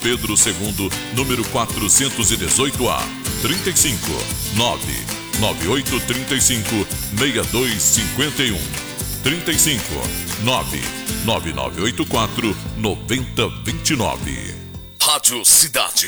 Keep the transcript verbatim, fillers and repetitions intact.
Pedro segundo, número quatrocentos e dezoito A. trinta e cinco, nove nove oito três cinco, seis dois cinco um. trinta e cinco, nove nove nove oito quatro, nove zero dois nove. Rádio Cidade.